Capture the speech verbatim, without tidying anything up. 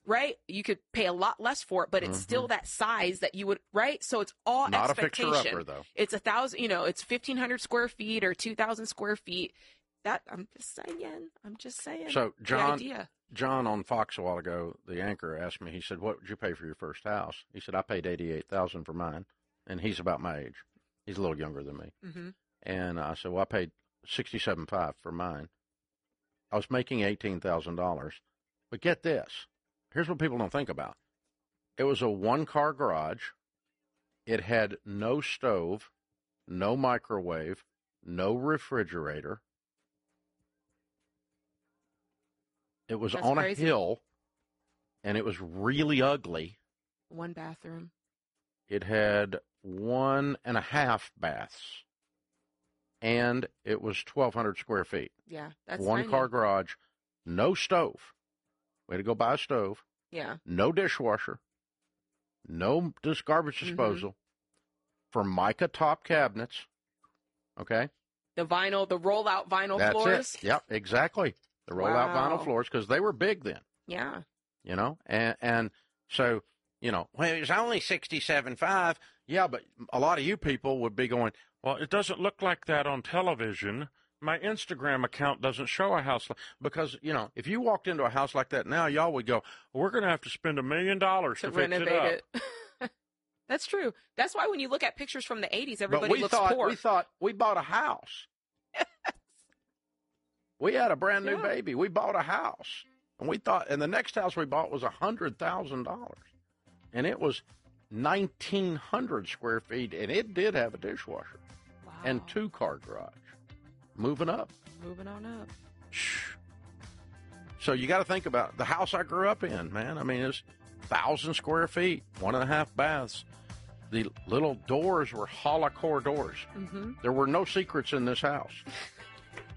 right? You could pay a lot less for it, but it's mm-hmm. still that size that you would, right? So it's all Not expectation. a fixer-upper, though. It's a thousand, you know, it's fifteen hundred square feet or two thousand square feet. That, I'm just saying, I'm just saying. So, John, the idea. John on Fox a while ago, the anchor asked me, he said, what would you pay for your first house? He said, I paid eighty-eight thousand dollars for mine. And he's about my age. He's a little younger than me. Mm-hmm. And I said, well, I paid sixty-seven thousand five hundred dollars for mine. I was making eighteen thousand dollars. But get this. Here's what people don't think about. It was a one-car garage. It had no stove, no microwave, no refrigerator. It was That's on crazy. a hill, and it was really ugly. One bathroom. It had one and a half baths, and it was twelve hundred square feet. Yeah, that's one tiny. car garage, no stove. We had to go buy a stove. Yeah. No dishwasher. No dis- garbage disposal. Mm-hmm. Formica top cabinets. Okay. The vinyl, the roll-out vinyl That's floors. It. Yep, exactly. The roll-out Wow. vinyl floors, because they were big then. Yeah. You know, and and so, you know, well, it was only sixty-seven five. Yeah, but a lot of you people would be going, well, it doesn't look like that on television. My Instagram account doesn't show a house like, because, you know, if you walked into a house like that now, y'all would go, well, we're going to have to spend a million dollars to, to fix renovate it up. it. That's true. That's why when you look at pictures from the eighties, everybody but we looks thought, poor. We thought we bought a house. We had a brand new yeah. baby. We bought a house. And we thought, and the next house we bought was one hundred thousand dollars. And it was nineteen hundred square feet, and it did have a dishwasher. Wow. And two-car garage. Moving up. Moving on up. So you got to think about the house I grew up in, man. I mean, it's one thousand square feet, one and a half baths. The little doors were hollow core doors. Mm-hmm. There were no secrets in this house.